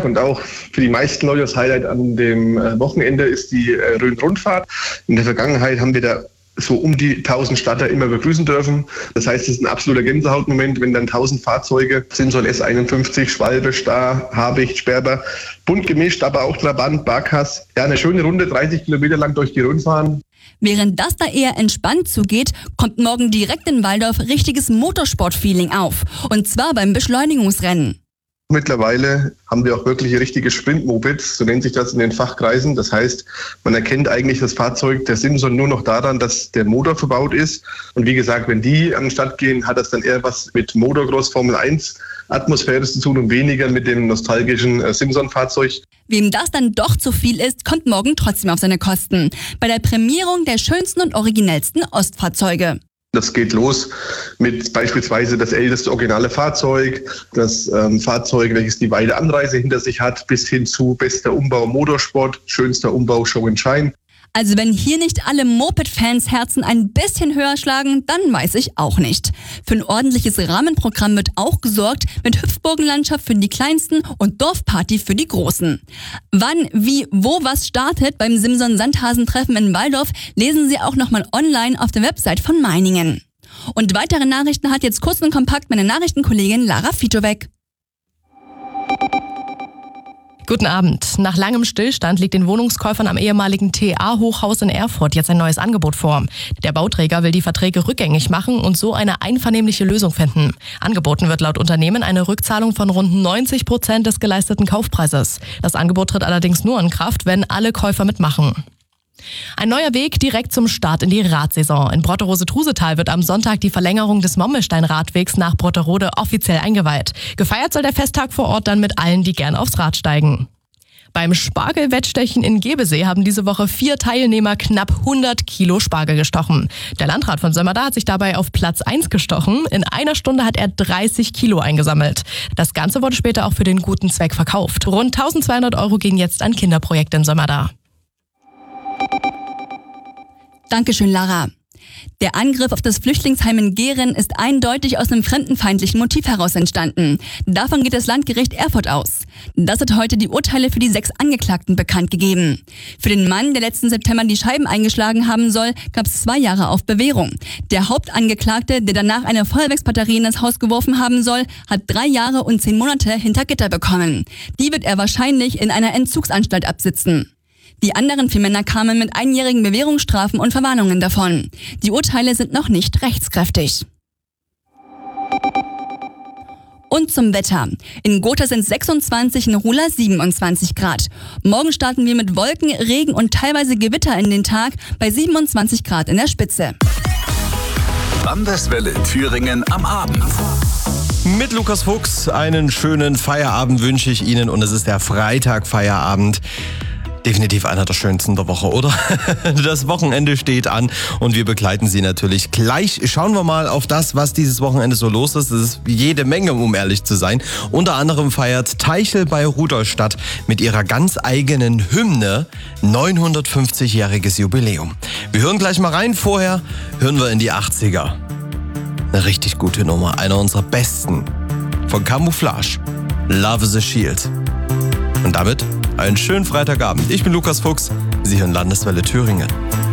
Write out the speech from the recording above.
Highlight und auch für die meisten Leute das Highlight an dem Wochenende ist die Rhön-Rundfahrt. In der Vergangenheit haben wir da so um die 1000 Starter immer begrüßen dürfen. Das heißt, es ist ein absoluter Gänsehautmoment, wenn dann 1000 Fahrzeuge, Simson S51, Schwalbe, Star, Habicht, Sperber, bunt gemischt, aber auch Trabant, Barkas. Ja, eine schöne Runde, 30 Kilometer lang durch die Rhön fahren. Während das da eher entspannt zugeht, kommt morgen direkt in Walldorf richtiges Motorsport-Feeling auf. Und zwar beim Beschleunigungsrennen. Mittlerweile haben wir auch wirklich richtige Sprint-Mopeds, so nennt sich das in den Fachkreisen. Das heißt, man erkennt eigentlich das Fahrzeug der Simson nur noch daran, dass der Motor verbaut ist. Und wie gesagt, wenn die an den Start gehen, hat das dann eher was mit Motocross Formel 1 Atmosphäre zu tun und weniger mit dem nostalgischen Simson-Fahrzeug. Wem das dann doch zu viel ist, kommt morgen trotzdem auf seine Kosten. Bei der Prämierung der schönsten und originellsten Ostfahrzeuge. Das geht los mit beispielsweise das älteste originale Fahrzeug, das Fahrzeug, welches die weite Anreise hinter sich hat, bis hin zu bester Umbau Motorsport, schönster Umbau Show and Shine. Also wenn hier nicht alle Moped-Fans Herzen ein bisschen höher schlagen, dann weiß ich auch nicht. Für ein ordentliches Rahmenprogramm wird auch gesorgt mit Hüpfburgenlandschaft für die Kleinsten und Dorfparty für die Großen. Wann, wie, wo was startet beim Simson-Sandhasen-Treffen in Walldorf, lesen Sie auch nochmal online auf der Website von Meiningen. Und weitere Nachrichten hat jetzt kurz und kompakt meine Nachrichtenkollegin Lara Fitowek. Guten Abend. Nach langem Stillstand liegt den Wohnungskäufern am ehemaligen TA-Hochhaus in Erfurt jetzt ein neues Angebot vor. Der Bauträger will die Verträge rückgängig machen und so eine einvernehmliche Lösung finden. Angeboten wird laut Unternehmen eine Rückzahlung von rund 90% des geleisteten Kaufpreises. Das Angebot tritt allerdings nur in Kraft, wenn alle Käufer mitmachen. Ein neuer Weg direkt zum Start in die Radsaison. In Brotterode-Trusetal wird am Sonntag die Verlängerung des Mommelstein-Radwegs nach Brotterode offiziell eingeweiht. Gefeiert soll der Festtag vor Ort dann mit allen, die gern aufs Rad steigen. Beim Spargelwettstechen in Gebesee haben diese Woche 4 Teilnehmer knapp 100 Kilo Spargel gestochen. Der Landrat von Sömmerda hat sich dabei auf Platz 1 gestochen. In einer Stunde hat er 30 Kilo eingesammelt. Das Ganze wurde später auch für den guten Zweck verkauft. Rund 1.200 € gehen jetzt an Kinderprojekte in Sömmerda. Dankeschön, Lara. Der Angriff auf das Flüchtlingsheim in Gehren ist eindeutig aus einem fremdenfeindlichen Motiv heraus entstanden. Davon geht das Landgericht Erfurt aus. Das hat heute die Urteile für die 6 Angeklagten bekannt gegeben. Für den Mann, der letzten September die Scheiben eingeschlagen haben soll, gab es 2 Jahre auf Bewährung. Der Hauptangeklagte, der danach eine Feuerwerksbatterie in das Haus geworfen haben soll, hat 3 Jahre und 10 Monate hinter Gitter bekommen. Die wird er wahrscheinlich in einer Entzugsanstalt absitzen. Die anderen 4 Männer kamen mit 1-jährigen Bewährungsstrafen und Verwarnungen davon. Die Urteile sind noch nicht rechtskräftig. Und zum Wetter. In Gotha sind 26, in Rula 27 Grad. Morgen starten wir mit Wolken, Regen und teilweise Gewitter in den Tag bei 27 Grad in der Spitze. Landeswelle Thüringen am Abend. Mit Lukas Fuchs einen schönen Feierabend wünsche ich Ihnen und es ist der Freitag-Feierabend. Definitiv einer der schönsten der Woche, oder? Das Wochenende steht an und wir begleiten Sie natürlich. Gleich schauen wir mal auf das, was dieses Wochenende so los ist. Das ist jede Menge, um ehrlich zu sein. Unter anderem feiert Teichel bei Rudolstadt mit ihrer ganz eigenen Hymne 950-jähriges Jubiläum. Wir hören gleich mal rein. Vorher hören wir in die 80er. Eine richtig gute Nummer. Einer unserer besten. Von Camouflage. Love is a Shield. Und damit einen schönen Freitagabend. Ich bin Lukas Fuchs. Sie hören Landeswelle Thüringen.